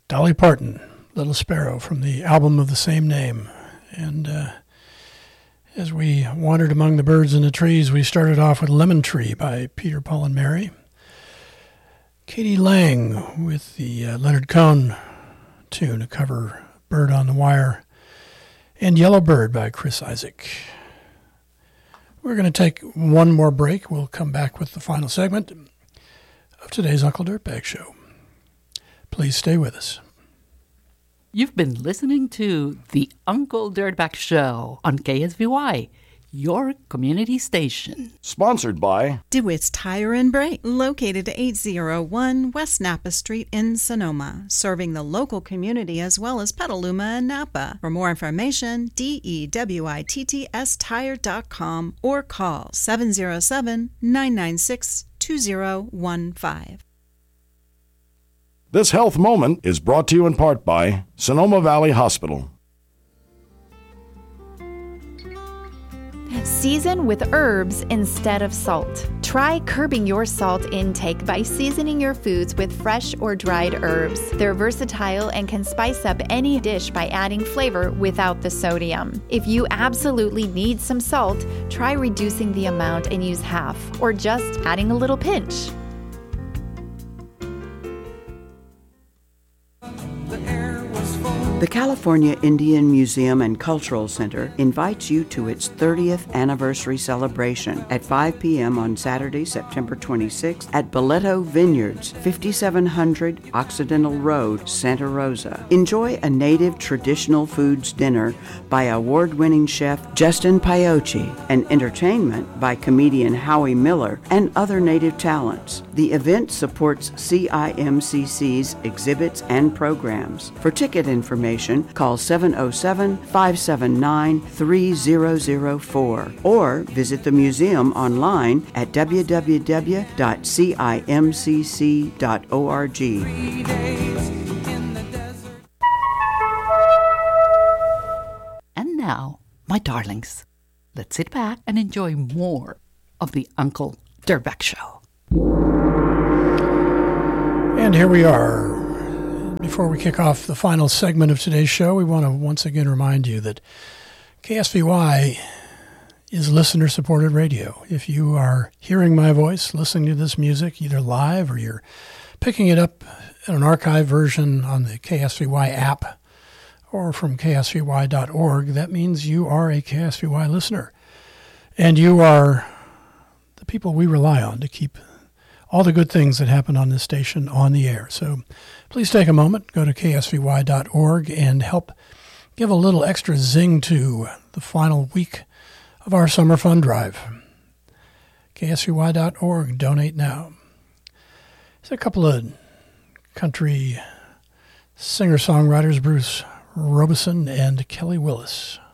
Dolly Parton, Little Sparrow, from the album of the same name. And as we wandered among the birds in the trees, we started off with Lemon Tree by Peter, Paul, and Mary. Katie Lang with the Leonard Cohen tune, a cover, Bird on the Wire. And Yellow Bird by Chris Isaak. We're going to take one more break. We'll come back with the final segment of today's Uncle Dirtbag Show. Please stay with us. You've been listening to the Uncle Dirtbag Show on KSVY, your community station. Sponsored by DeWitt's Tire and Brake, located at 801 West Napa Street in Sonoma, serving the local community as well as Petaluma and Napa. For more information, DeWittstire.com or call 707-996-2015. This health moment is brought to you in part by Sonoma Valley Hospital. Season with herbs instead of salt. Try curbing your salt intake by seasoning your foods with fresh or dried herbs. They're versatile and can spice up any dish by adding flavor without the sodium. If you absolutely need some salt, try reducing the amount and use half, or just adding a little pinch. The California Indian Museum and Cultural Center invites you to its 30th anniversary celebration at 5 p.m. on Saturday, September 26th at Boleto Vineyards, 5700 Occidental Road, Santa Rosa. Enjoy a native traditional foods dinner by award-winning chef Justin Paiochi and entertainment by comedian Howie Miller and other native talents. The event supports CIMCC's exhibits and programs. For ticket information, call 707-579-3004 or visit the museum online at www.cimcc.org. And now, my darlings, let's sit back and enjoy more of the Uncle Dirtbag Show. And here we are. Before we kick off the final segment of today's show, we want to once again remind you that KSVY is listener-supported radio. If you are hearing my voice, listening to this music, either live or you're picking it up in an archive version on the KSVY app or from ksvy.org, that means you are a KSVY listener. And you are the people we rely on to keep all the good things that happen on this station on the air. So please take a moment, go to ksvy.org, and help give a little extra zing to the final week of our Summer Fund Drive. ksvy.org, donate now. There's a couple of country singer-songwriters, Bruce Robeson and Kelly Willis.